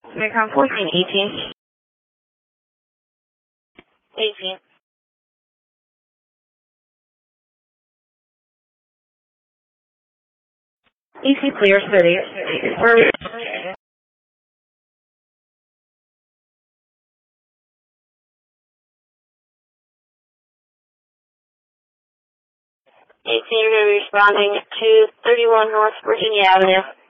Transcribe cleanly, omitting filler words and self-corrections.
Macon 14, 18. 18. EC clear, 30. Where you're going to be responding to 31 North Virginia Avenue.